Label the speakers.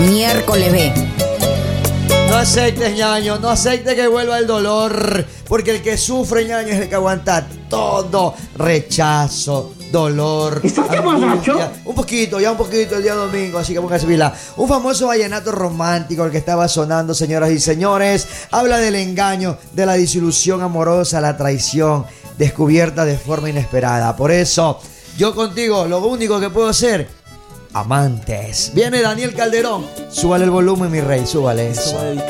Speaker 1: miércoles B.
Speaker 2: No aceptes, ñaño, no aceptes que vuelva el dolor, porque el que sufre, ñaño, es el que aguanta todo. Rechazo, dolor.
Speaker 3: ¿Estás ya borracho?
Speaker 2: Un poquito el día domingo, así que póngase pila. Un famoso vallenato romántico, el que estaba sonando, señoras y señores, habla del engaño, de la desilusión amorosa, la traición, descubierta de forma inesperada. Por eso, yo contigo, lo único que puedo hacer, amantes. Viene Daniel Calderón. Súbale el volumen, mi rey, súbale eso.